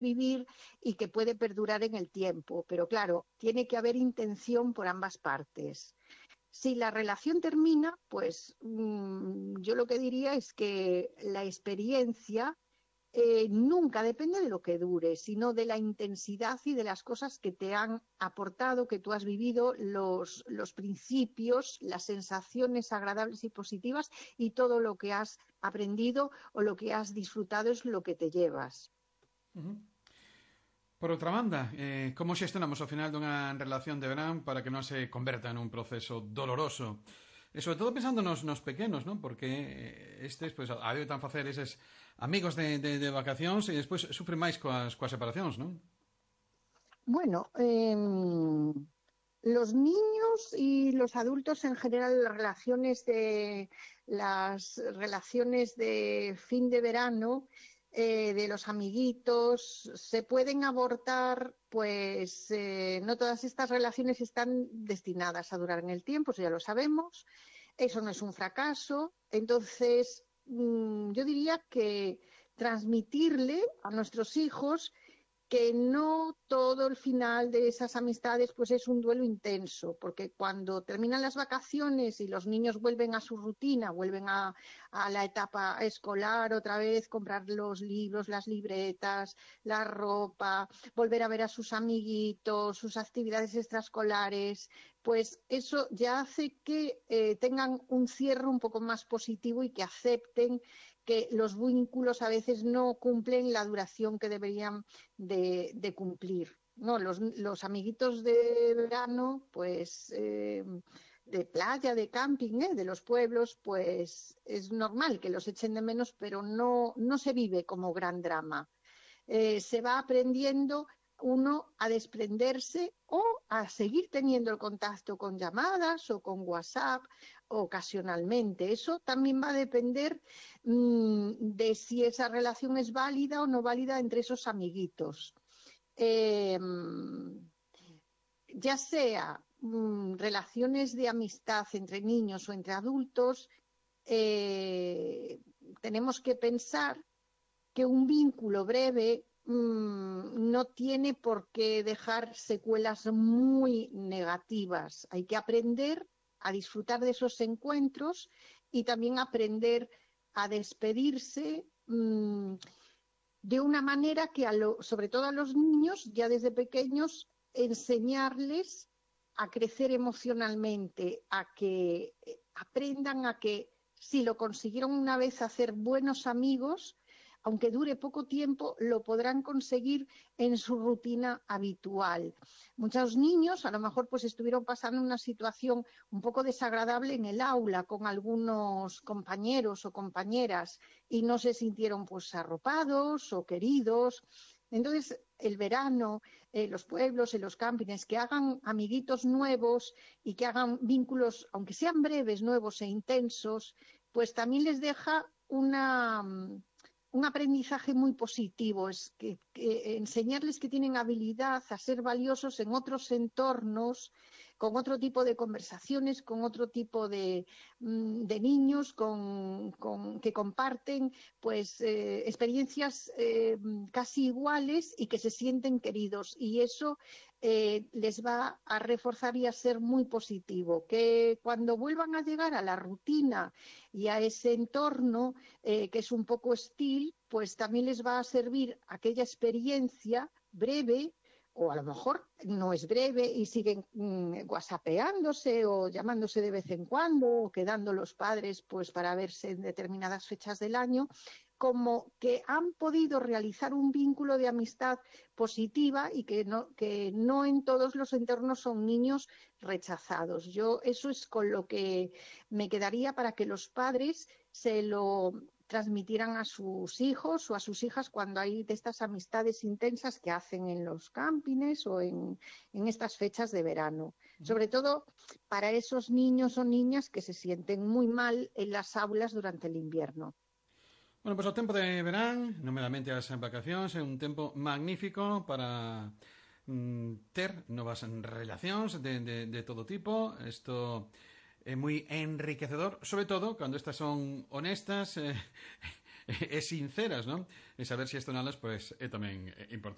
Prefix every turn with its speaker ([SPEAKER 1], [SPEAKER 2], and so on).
[SPEAKER 1] vivir y que puede perdurar en el tiempo. Pero claro, tiene que haber intención por ambas partes. Si la relación termina, pues yo lo que diría es que la experiencia nunca depende de lo que dure, sino de la intensidad y de las cosas que te han aportado, que tú has vivido, los principios, las sensaciones agradables y positivas y todo lo que has aprendido o lo que has disfrutado es lo que te llevas.
[SPEAKER 2] Por outra banda, como xestionamos ao final dunha relación de verán para que non se converta nun proceso doloroso? E sobre todo pensando nos pequenos, non? Porque estes, pois, adoitan facer eses amigos de vacacións e despois sufren máis coas separacións, non?
[SPEAKER 1] Bueno, los niños y los adultos en general, las relaciones de fin de verano, de los amiguitos, se pueden abortar, pues no todas estas relaciones están destinadas a durar en el tiempo, eso ya lo sabemos, eso no es un fracaso, entonces yo diría que transmitirle a nuestros hijos que no todo el final de esas amistades pues es un duelo intenso, porque cuando terminan las vacaciones y los niños vuelven a su rutina, vuelven a la etapa escolar otra vez, comprar los libros, las libretas, la ropa, volver a ver a sus amiguitos, sus actividades extraescolares, pues eso ya hace que tengan un cierre un poco más positivo y que acepten que los vínculos a veces no cumplen la duración que deberían de cumplir. No, los amiguitos de verano, pues de playa, de camping, de los pueblos, pues es normal que los echen de menos, pero no se vive como gran drama. Se va aprendiendo uno a desprenderse o a seguir teniendo el contacto con llamadas o con WhatsApp ocasionalmente. Eso también va a depender de si esa relación es válida o no válida entre esos amiguitos. Ya sea relaciones de amistad entre niños o entre adultos, tenemos que pensar que un vínculo breve no tiene por qué dejar secuelas muy negativas. Hay que aprender a disfrutar de esos encuentros y también aprender a despedirse de una manera que, sobre todo a los niños, ya desde pequeños, enseñarles a crecer emocionalmente, a que aprendan a que si lo consiguieron una vez hacer buenos amigos, aunque dure poco tiempo, lo podrán conseguir en su rutina habitual. Muchos niños a lo mejor pues estuvieron pasando una situación un poco desagradable en el aula con algunos compañeros o compañeras y no se sintieron pues arropados o queridos. Entonces, el verano, los pueblos, los campings, que hagan amiguitos nuevos y que hagan vínculos, aunque sean breves, nuevos e intensos, pues también les deja un aprendizaje muy positivo, es que enseñarles que tienen habilidad a ser valiosos en otros entornos, con otro tipo de conversaciones, con otro tipo de niños que comparten pues experiencias casi iguales y que se sienten queridos. Y eso les va a reforzar y a ser muy positivo. Que cuando vuelvan a llegar a la rutina y a ese entorno que es un poco hostil, pues también les va a servir aquella experiencia breve, o a lo mejor no es breve y siguen whatsappeándose o llamándose de vez en cuando o quedando los padres pues para verse en determinadas fechas del año, como que han podido realizar un vínculo de amistad positiva y que no en todos los entornos son niños rechazados. Yo eso es con lo que me quedaría para que los padres se lo transmitieran a sus hijos o a sus hijas cuando hay de estas amistades intensas que hacen en los campings o en estas fechas de verano. Sobre todo para esos niños o niñas que se sienten muy mal en las aulas durante el invierno.
[SPEAKER 2] Bueno, pois o tempo de verán, nomeadamente as vacacións, é un tempo magnífico para ter novas relacións de todo tipo. Isto é moi enriquecedor, sobre todo cando estas son honestas e sinceras, non? E saber xestionalas, pois, é tamén importante.